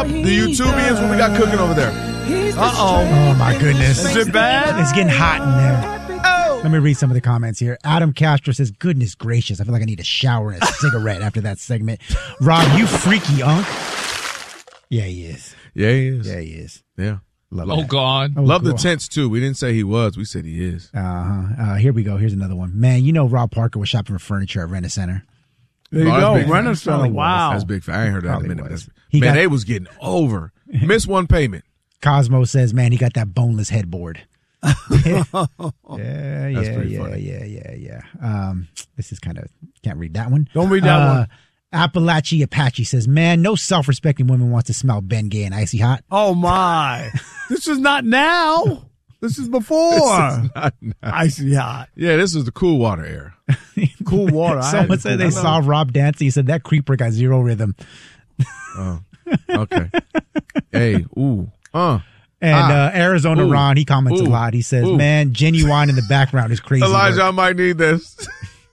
the YouTubians, what we got cooking over there? Oh, my goodness. Is it bad? It's getting hot in there. Let me read some of the comments here. Adam Castro says, goodness gracious, I feel like I need a shower and a cigarette after that segment. Rob, you freaky unk. Yeah, he is. Yeah, he is. Yeah, he is. Yeah. Love Oh, that. God. Love the tense, too. We didn't say he was. We said he is. Here we go. Here's another one. Man, you know Rob Parker was shopping for furniture at Rent-A-Center. There you go. That's big. Rent-A-Center. Wow. That's big. I ain't heard that in a Probably minute. was. Man, they was getting over. Missed one payment. Cosmo says, man, he got that boneless headboard. Yeah. pretty funny. Yeah. This is kind of, can't read that one. Don't read that one. Appalachian Apache says, man, no self-respecting woman wants to smell Ben Gay and Icy Hot. Oh, my. This is not now. This is before. This is not nice. Icy hot. Yeah, this is the cool water era. Cool water. Someone said they saw Rob dancing. He said that creeper got zero rhythm. Oh, okay. Hey, ooh, And Arizona Ooh. Ron, he comments a lot. He says, man, Genuine in the background is crazy. Elijah, work. I might need this.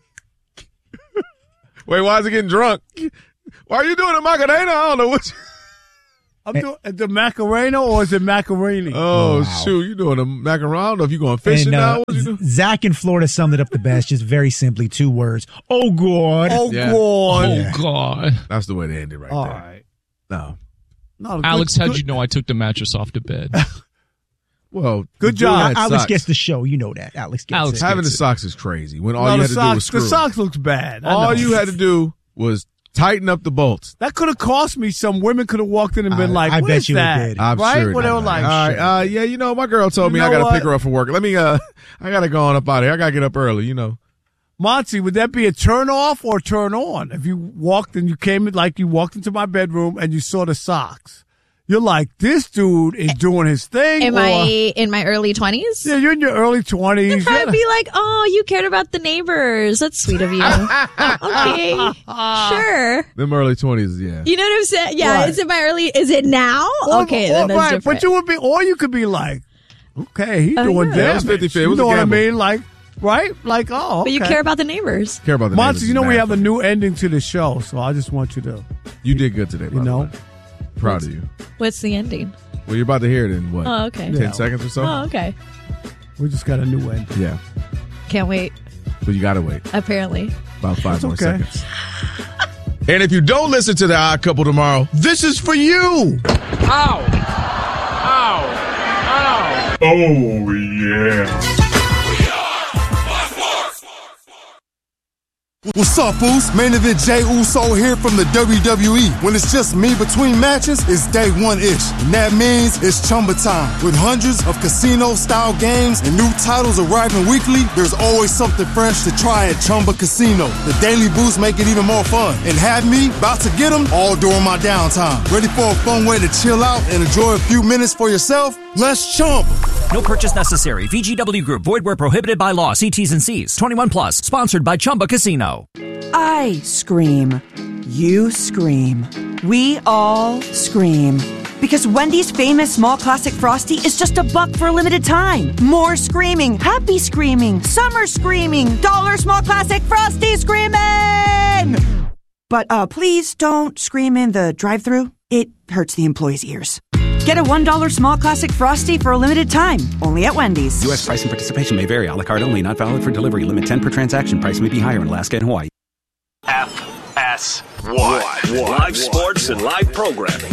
Wait, why is he getting drunk? Why are you doing a Macarena? I don't know what. I'm doing the Macarena or is it Macaroni? Oh, Wow. shoot. You doing a Macarena? I don't know if you going fishing now. What you doing? Zach in Florida summed it up the best, just very simply, 2 words. Oh, God. Oh, Yeah. God. Oh, God. That's the way to end it right All there. right. No. No, Alex, how'd you know I took the mattress off the bed? Well, Good the dude job. had Alex socks. gets the show. You know that. Alex gets Alex it. Having the gets it. socks is crazy. When all No, you the had to do was socks. screw. The socks looks bad. I All know. you had to do was tighten up the bolts. That could have cost me. Some women could have walked in and been like, I "What bet is you it that?" did. I'm right? sure. it Well, they did. were like, all right, yeah, you know, my girl told me You I know got to what? pick her up from work. Let me, I got to go on up out of here. I got to get up early, you know. Monty, would that be a turn off or turn on? If you walked and you came in, like you walked into my bedroom and you saw the socks, you're like, this dude is doing his thing. Am or, I in my early 20s? Yeah, you're in your early 20s. I'd be like, oh, you cared about the neighbors. That's sweet of you. Okay, sure. Them early 20s, yeah. You know what I'm saying? Yeah, Right. is it my early? Is it now? Okay, then that's right. different. But you would be, or you could be like, okay, he's doing yeah. damage. It was 50-50. It You was know a what I gamble. mean? Like, right? Like, oh, okay. But you care about the neighbors. Care about the Monty, neighbors you know is we mad have a for- new ending to the show, so I just want you to, You did good today, by you know. the way. Proud of you. What's the ending? Well, you're about to hear it in what? Oh, okay. 10 seconds or so? Oh, okay. We just got a new ending. Yeah. Can't wait. But you got to wait Apparently. about 5 more okay. seconds. And if you don't listen to The Odd Couple tomorrow, this is for you. Ow! Ow! Ow! Oh, yeah. What's up, Foos? Main event Jey Uso here from the WWE. When it's just me between matches, it's day one-ish. And that means it's Chumba time. With hundreds of casino-style games and new titles arriving weekly, there's always something fresh to try at Chumba Casino. The daily boosts make it even more fun. And have me about to get them all during my downtime. Ready for a fun way to chill out and enjoy a few minutes for yourself? Let's Chumba. No purchase necessary. VGW Group. Void where prohibited by law. See T's and C's. 21 plus. Sponsored by Chumba Casino. I scream. You scream. We all scream. Because Wendy's famous small classic Frosty is just $1 for a limited time. More screaming. Happy screaming. Summer screaming. Dollar small classic Frosty screaming! But please don't scream in the drive-thru. It hurts the employees' ears. Get a $1 small classic Frosty for a limited time. Only at Wendy's. U.S. price and participation may vary. A la carte only. Not valid for delivery. Limit 10 per transaction. Price may be higher in Alaska and Hawaii. FS1. Live sports and live programming.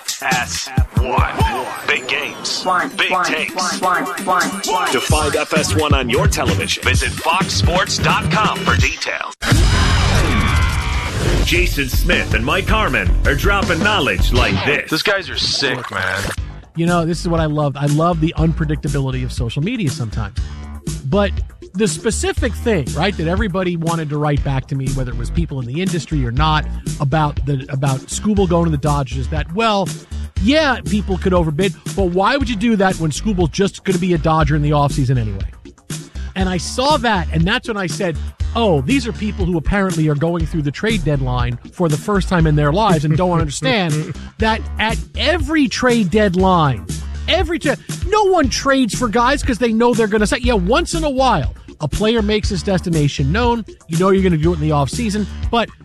FS1. Big games. Big takes. To find FS1 on your television, visit foxsports.com for details. Jason Smith and Mike Harmon are dropping knowledge like this. These guys are sick, man. You know, this is what I love. I love the unpredictability of social media sometimes. But the specific thing, right, that everybody wanted to write back to me, whether it was people in the industry or not, about Skubal going to the Dodgers, is that, well, yeah, people could overbid, but why would you do that when Skubal's just going to be a Dodger in the offseason anyway? And I saw that, and that's when I said, oh, these are people who apparently are going through the trade deadline for the first time in their lives and don't understand that at every trade deadline, no one trades for guys because they know they're going to say, yeah, once in a while, a player makes his destination known. You know you're going to do it in the offseason, but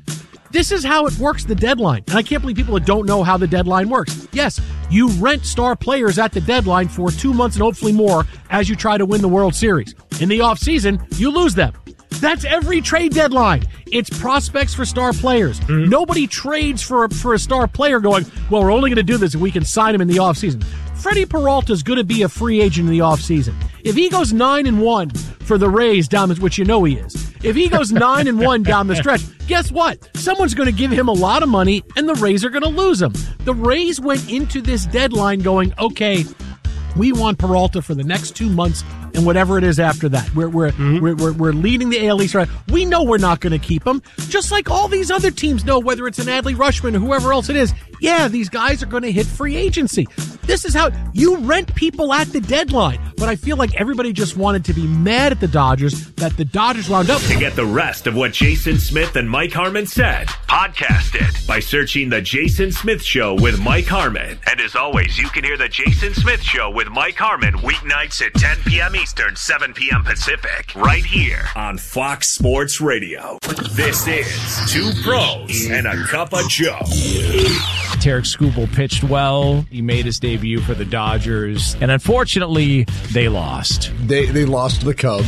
This is how it works, the deadline. And I can't believe people that don't know how the deadline works. Yes, you rent star players at the deadline for 2 months and hopefully more as you try to win the World Series. In the offseason, you lose them. That's every trade deadline. It's prospects for star players. Mm-hmm. Nobody trades for a star player going, well, we're only going to do this if we can sign him in the offseason. Freddie Peralta is going to be a free agent in the offseason. If he goes 9-1 for the Rays down, which you know he is, if he goes 9-1 down the stretch, guess what? Someone's going to give him a lot of money, and the Rays are going to lose him. The Rays went into this deadline going, okay, we want Peralta for the next 2 months and whatever it is after that. We're leading the AL East. Right? We know we're not going to keep him, just like all these other teams know, whether it's an Adley Rutschman or whoever else it is. Yeah, these guys are going to hit free agency. This is how you rent people at the deadline. But I feel like everybody just wanted to be mad at the Dodgers that the Dodgers wound up. To get the rest of what Jason Smith and Mike Harmon said, podcast it by searching The Jason Smith Show with Mike Harmon. And as always, you can hear The Jason Smith Show with Mike Harmon weeknights at 10 p.m. Eastern, 7 p.m. Pacific, right here on Fox Sports Radio. This is Two Pros and a Cup of Joe. Tarek Skubal pitched well. He made his debut for the Dodgers, and unfortunately, they lost. They lost to the Cubs.